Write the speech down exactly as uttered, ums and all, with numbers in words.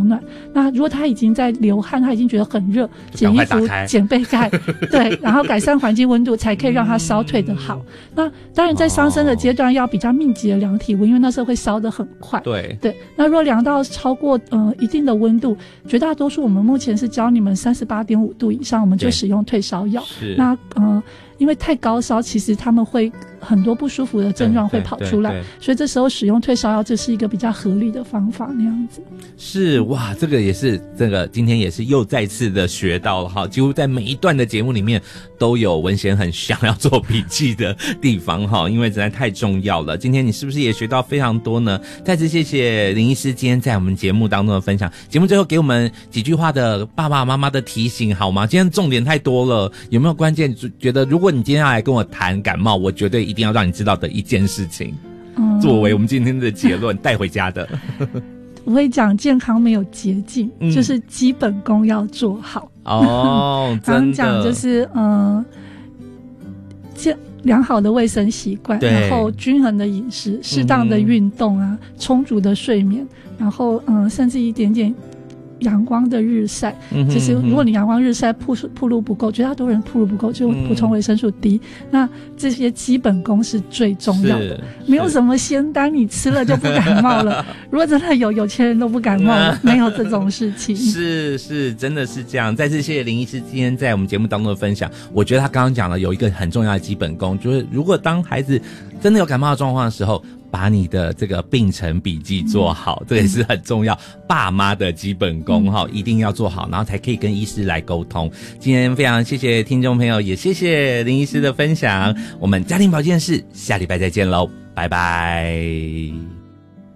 暖。那如果他已经在流汗，他已经觉得很热，剪衣服剪被盖对，然后改善环境温度才可以让他烧退得好。那当然在伤身的阶段要比较密集的量体温，因为那时候会烧得很快。 对对，那如果量到超过呃一定的温度，绝大多数我们目前是教你们三十八点五度以上，我们就使用退烧药。那呃因为太高烧，其实他们会很多不舒服的症状会跑出来，所以这时候使用退烧药，这是一个比较合理的方法那样子。 是哇，这个也是这个今天也是又再次的学到了哈，几乎在每一段的节目里面都有文贤很想要做笔记的地方哈，因为实在太重要了。今天你是不是也学到非常多呢？再次谢谢林医师今天在我们节目当中的分享。节目最后给我们几句话的爸爸妈妈的提醒好吗？今天重点太多了，有没有关键觉得如果你今天要来跟我谈感冒，我绝对一定要让你知道的一件事情，嗯、作为我们今天的结论带回家的。 我会讲健康没有捷径、嗯、就是基本功要做好哦。 刚讲就是嗯，健良好的卫生习惯，然后均衡的饮食，适当的运动啊、嗯、充足的睡眠，然后嗯，甚至一点点阳光的日晒，其实如果你阳光日晒曝曝露不够，绝大多数人曝露不够，就补充维生素 D、嗯、那这些基本功是最重要的，没有什么仙丹你吃了就不感冒了如果真的有有钱人都不感冒了没有这种事情。 是是真的是这样。再次谢谢林医师今天在我们节目当中的分享。我觉得他刚刚讲了有一个很重要的基本功，就是如果当孩子真的有感冒的状况的时候，把你的这个病程笔记做好、嗯、这也是很重要，爸妈的基本功、嗯、一定要做好，然后才可以跟医师来沟通。今天非常谢谢听众朋友，也谢谢林医师的分享。我们家庭保健室下礼拜再见咯，拜拜。